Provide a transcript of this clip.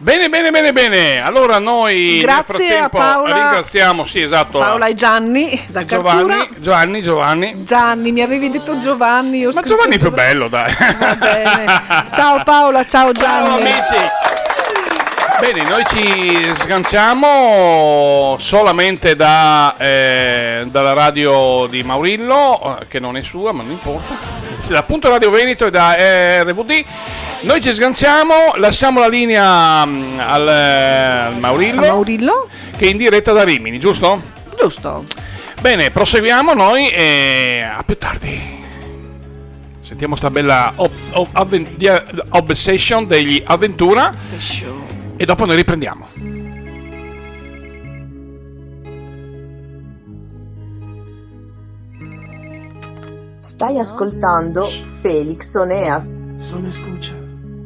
Bene, bene, bene, bene. Allora noi Grazie nel frattempo a Paola, ringraziamo, sì, esatto, Paola e Gianni da Cartura. Giovanni. Gianni, mi avevi detto Giovanni. Ma Giovanni è più bello, dai. Va bene. Ciao Paola, ciao Gianni. Ciao amici. Bene, noi ci sganciamo solamente dalla radio di Maurillo, che non è sua, ma non importa. Sì, da Punto Radio Veneto e da RVD. Noi ci sganciamo, lasciamo la linea al Maurillo, che è in diretta da Rimini, giusto? Giusto. Bene, proseguiamo noi e a più tardi. Sentiamo sta bella Obsession degli Avventura. E dopo noi riprendiamo. Stai ascoltando Felix On Air. Solo escucha.